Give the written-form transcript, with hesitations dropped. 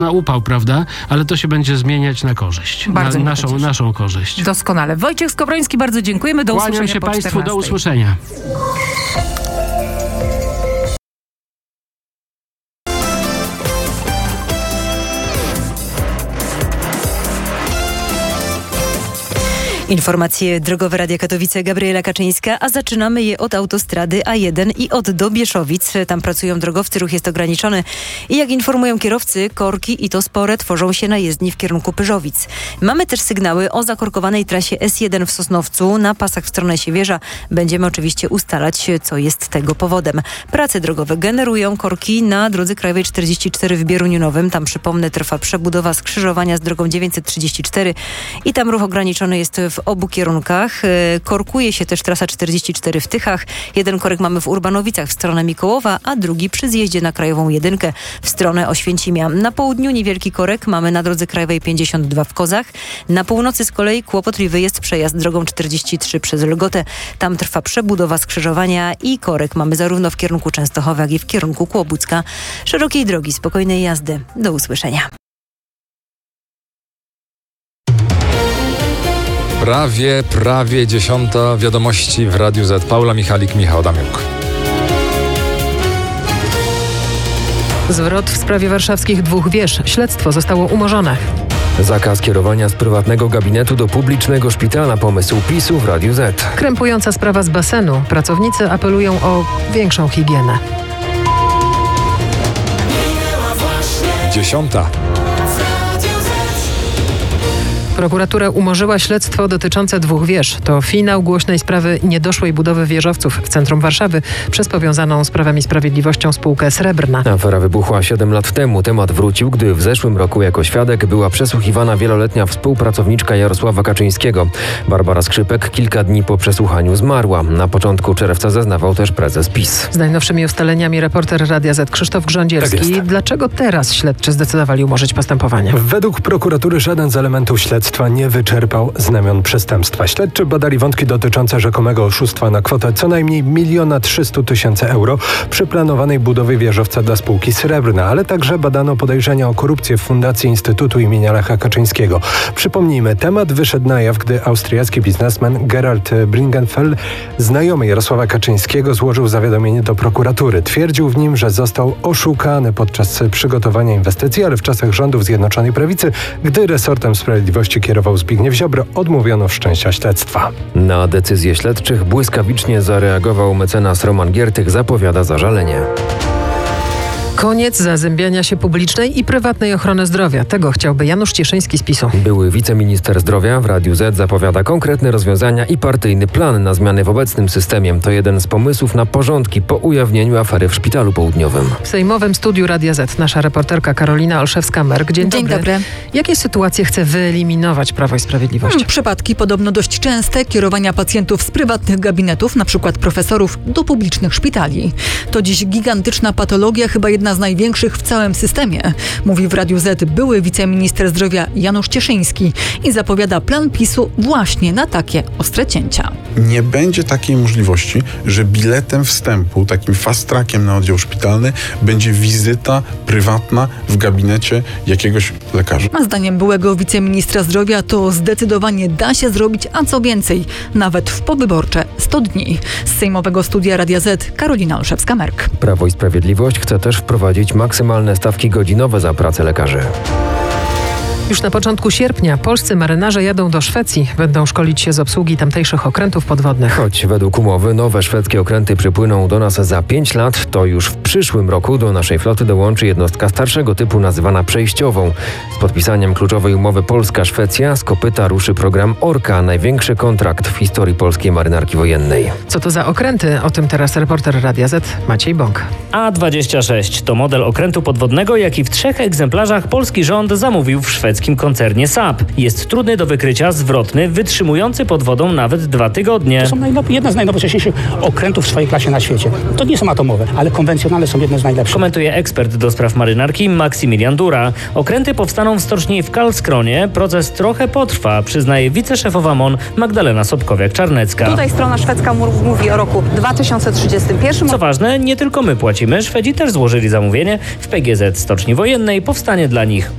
na upał, prawda? Ale to się będzie zmieniać na korzyść. Naszą korzyść. Doskonale. Wojciech Skowroński, bardzo dziękujemy. Do usłyszenia. Kłaniam się po Państwu, 14. do usłyszenia. Informacje drogowe Radia Katowice, Gabriela Kaczyńska, a zaczynamy je od autostrady A1 i od Dobieszowic. Tam pracują drogowcy, ruch jest ograniczony i jak informują kierowcy, korki i to spore tworzą się na jezdni w kierunku Pyrzowic. Mamy też sygnały o zakorkowanej trasie S1 w Sosnowcu na pasach w stronę Siewierza. Będziemy oczywiście ustalać, co jest tego powodem. Prace drogowe generują korki na drodze krajowej 44 w Bieruniu Nowym. Tam, przypomnę, trwa przebudowa skrzyżowania z drogą 934 i tam ruch ograniczony jest w obu kierunkach. Korkuje się też trasa 44 w Tychach. Jeden korek mamy w Urbanowicach w stronę Mikołowa, a drugi przy zjeździe na Krajową 1 w stronę Oświęcimia. Na południu niewielki korek mamy na drodze krajowej 52 w Kozach. Na północy z kolei kłopotliwy jest przejazd drogą 43 przez Lgotę. Tam trwa przebudowa skrzyżowania i korek mamy zarówno w kierunku Częstochowy, jak i w kierunku Kłobucka. Szerokiej drogi, spokojnej jazdy. Do usłyszenia. Prawie 10. Wiadomości w Radiu Z. Paula Michalik, Michał Adamiuk. Zwrot w sprawie warszawskich 2 wież. Śledztwo zostało umorzone. Zakaz kierowania z prywatnego gabinetu do publicznego szpitala. Pomysł PiS-u w Radiu Z. Krępująca sprawa z basenu. Pracownicy apelują o większą higienę. 10. Prokuratura umorzyła śledztwo dotyczące 2 wież. To finał głośnej sprawy niedoszłej budowy wieżowców w centrum Warszawy przez powiązaną z Prawem i Sprawiedliwością spółkę Srebrna. Afera wybuchła 7 lat temu. Temat wrócił, gdy w zeszłym roku jako świadek była przesłuchiwana wieloletnia współpracowniczka Jarosława Kaczyńskiego. Barbara Skrzypek kilka dni po przesłuchaniu zmarła. Na początku czerwca zeznawał też prezes PiS. Z najnowszymi ustaleniami reporter Radia Z Krzysztof Grządzielski. Tak. Dlaczego teraz śledczy zdecydowali umorzyć postępowanie? Według prokuratury żaden z elementów śledztwa nie wyczerpał znamion przestępstwa. Śledczy badali wątki dotyczące rzekomego oszustwa na kwotę co najmniej 1 300 000 euro przy planowanej budowie wieżowca dla spółki Srebrna, ale także badano podejrzenia o korupcję w Fundacji Instytutu imienia Lecha Kaczyńskiego. Przypomnijmy, temat wyszedł na jaw, gdy austriacki biznesmen Gerald Bringenfeld, znajomy Jarosława Kaczyńskiego, złożył zawiadomienie do prokuratury. Twierdził w nim, że został oszukany podczas przygotowania inwestycji, ale w czasach rządów Zjednoczonej Prawicy, gdy resortem sprawiedliwości kierował Zbigniew Ziobro, odmówiono wszczęcia śledztwa. Na decyzję śledczych błyskawicznie zareagował mecenas Roman Giertych, zapowiada zażalenie. Koniec zazębiania się publicznej i prywatnej ochrony zdrowia. Tego chciałby Janusz Cieszyński z PiS-u. Były wiceminister zdrowia w Radiu Z zapowiada konkretne rozwiązania i partyjny plan na zmiany w obecnym systemie. To jeden z pomysłów na porządki po ujawnieniu afery w Szpitalu Południowym. W sejmowym studiu Radia Z nasza reporterka Karolina Olszewska-Merk. Dzień dobry. Jakie sytuacje chce wyeliminować Prawo i Sprawiedliwość? Przypadki podobno dość częste kierowania pacjentów z prywatnych gabinetów, na przykład profesorów, do publicznych szpitali. To dziś gigantyczna patologia, chyba jedna z największych w całym systemie, mówi w Radiu Z były wiceminister zdrowia Janusz Cieszyński i zapowiada plan PiS-u właśnie na takie ostre cięcia. Nie będzie takiej możliwości, że biletem wstępu, takim fast trackiem na oddział szpitalny będzie wizyta prywatna w gabinecie jakiegoś lekarza. A zdaniem byłego wiceministra zdrowia to zdecydowanie da się zrobić, a co więcej, nawet w powyborcze 100 dni. Z sejmowego studia Radia Z Karolina Olszewska-Merk. Prawo i Sprawiedliwość chce też wprowadzić maksymalne stawki godzinowe za pracę lekarzy. Już na początku sierpnia polscy marynarze jadą do Szwecji. Będą szkolić się z obsługi tamtejszych okrętów podwodnych. Choć według umowy nowe szwedzkie okręty przypłyną do nas za 5 lat, to już w przyszłym roku do naszej floty dołączy jednostka starszego typu nazywana przejściową. Z podpisaniem kluczowej umowy Polska-Szwecja z kopyta ruszy program Orka, największy kontrakt w historii polskiej marynarki wojennej. Co to za okręty? O tym teraz reporter Radia Z Maciej Bąk. A26 to model okrętu podwodnego, jaki w 3 egzemplarzach polski rząd zamówił w szwedzkim koncernie SAP. Jest trudny do wykrycia, zwrotny, wytrzymujący pod wodą nawet 2 tygodnie. To są jedne z najnowocześniejszych okrętów w swojej klasie na świecie. To nie są atomowe, ale konwencjonalne są jedne z najlepszych. Komentuje ekspert do spraw marynarki Maksymilian Dura. Okręty powstaną w stoczni w Karlskronie. Proces trochę potrwa, przyznaje wiceszefowa MON Magdalena Sobkowiak-Czarnecka. Tutaj strona szwedzka mówi o roku 2031. Co ważne, nie tylko my płacimy. Szwedzi też złożyli zamówienie. W PGZ Stoczni Wojennej powstanie dla nich